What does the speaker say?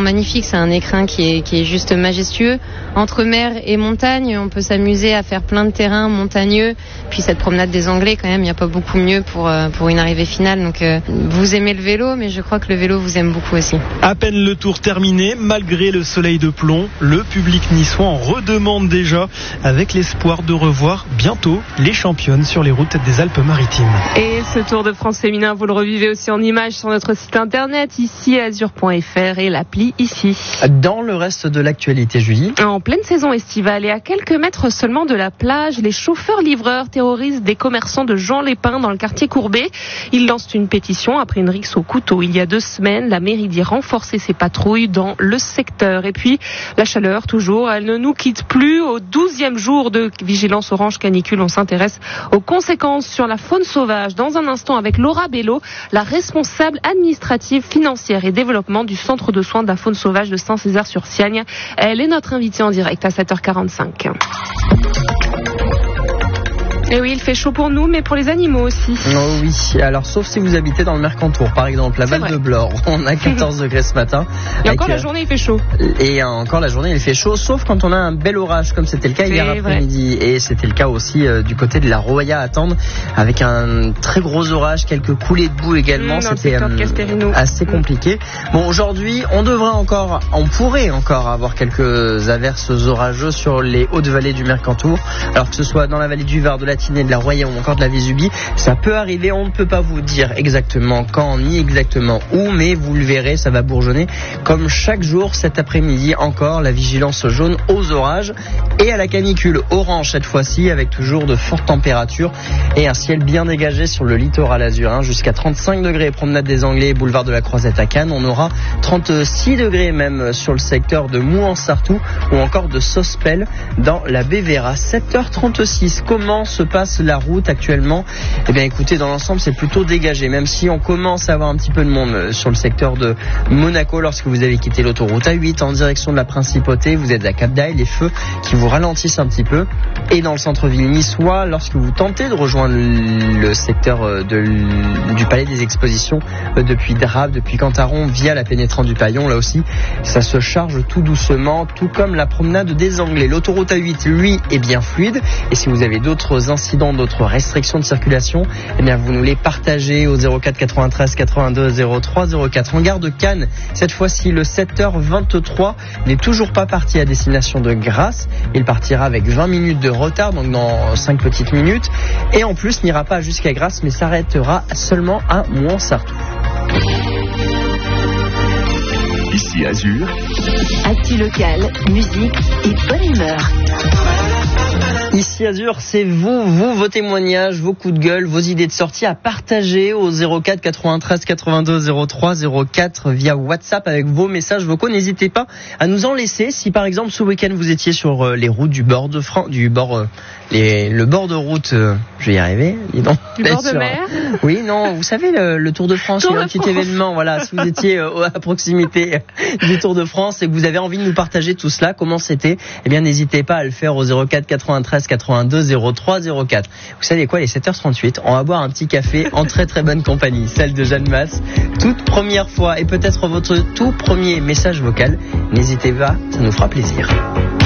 magnifique. C'est un écrin qui est juste majestueux. Entre mer et montagne, on peut s'amuser à faire plein de terrains montagneux. Puis cette promenade des Anglais, quand même, il n'y a pas beaucoup mieux pour une arrivée finale. Donc vous aimez le vélo, mais je crois que le vélo vous aime beaucoup aussi. À peine le tour terminé, malgré le soleil de plomb, le public niçois en redemande déjà, avec l'espoir de revoir bientôt les championnes sur les routes des Alpes-Maritimes. Et ce Tour de France féminin, vous le revivez aussi en images sur notre site internet, ici azur.fr et l'appli ici. Dans le reste de l'actualité, Julie. En pleine saison estivale et à quelques mètres seulement de la plage, les chauffeurs-livreurs terrorisent des commerçants de Jean-les-Pins dans le quartier Courbet. Ils lancent une pétition après une rixe au couteau. Il y a 2 semaines, la mairie dit renforcer ses patrouilles dans le secteur. Et puis, la chaleur, toujours, elle ne nous quitte plus. Au 12e jour de vigilance orange canicule, on s'intéresse aux conséquences sur la faune sauvage. Dans un instant, avec Laura Bello, la responsable administrative, financière et développement du centre de soins de la faune sauvage de Saint-Césaire-sur-Siagne. Elle est notre invitée en direct à 7h45. Et oui, il fait chaud pour nous, mais pour les animaux aussi. Oh oui, alors sauf si vous habitez dans le Mercantour, par exemple, la Val de Blore, on a 14 degrés ce matin. Et encore la journée, il fait chaud. Et encore la journée, il fait chaud, sauf quand on a un bel orage, comme c'était le cas hier après-midi. Et c'était le cas aussi du côté de la Roya à Tende, avec un très gros orage, quelques coulées de boue également. C'était assez compliqué. Bon, aujourd'hui, on pourrait encore avoir quelques averses orageuses sur les hautes vallées du Mercantour. Alors que ce soit dans la vallée du Var, de la Tinée, de la Roya ou encore de la Vésubie, ça peut arriver. On ne peut pas vous dire exactement quand ni exactement où, mais vous le verrez, ça va bourgeonner comme chaque jour cet après-midi. Encore la vigilance jaune aux orages et à la canicule orange cette fois-ci, avec toujours de fortes températures et un ciel bien dégagé sur le littoral azurin, jusqu'à 35 degrés promenade des Anglais, boulevard de la Croisette à Cannes. On aura 36 degrés même sur le secteur de Mouans-Sartou ou encore de Sospel dans la Bévéra. 7h36, comment se passe la route actuellement? Eh bien écoutez, dans l'ensemble c'est plutôt dégagé, même si on commence à avoir un petit peu de monde sur le secteur de Monaco lorsque vous avez quitté l'autoroute A8 en direction de la Principauté. Vous êtes à Cap d'Aille, les feux qui vous ralentissent un petit peu. Et dans le centre-ville niçois, lorsque vous tentez de rejoindre le secteur du Palais des Expositions depuis Drave, depuis Cantaron, via la pénétrante du Paillon, là aussi ça se charge tout doucement, tout comme la promenade des Anglais. L'autoroute A8, lui, est bien fluide, et si vous avez d'autres incidents, d'autres restrictions de circulation, eh bien vous nous les partagez au 04 93 82 03 04. En gare de Cannes, cette fois-ci le 7h23 n'est toujours pas parti à destination de Grasse. Il partira avec 20 minutes de retard, donc dans 5 petites minutes, et en plus n'ira pas jusqu'à Grasse mais s'arrêtera seulement à Mouans-Sartou. Ici Azur. Actu local, musique et bonne humeur. Ici Azur, c'est vous, vos témoignages, vos coups de gueule, vos idées de sortie à partager au 04 93 82 03 04 via WhatsApp avec vos messages vocaux. N'hésitez pas à nous en laisser. Si par exemple ce week-end vous étiez sur les routes du bord de France, le bord de route, je vais y arriver. Du bord de mer. Oui, non, vous savez le Tour de France, il y a un petit événement. Voilà, si vous étiez à proximité du Tour de France et que vous avez envie de nous partager tout cela, comment c'était, eh bien n'hésitez pas à le faire au 04 93 82 03 04. Vous savez quoi, il est 7h38, on va boire un petit café en très très bonne compagnie, celle de Jeanne Masse, toute première fois et peut-être votre tout premier message vocal. N'hésitez pas, ça nous fera plaisir.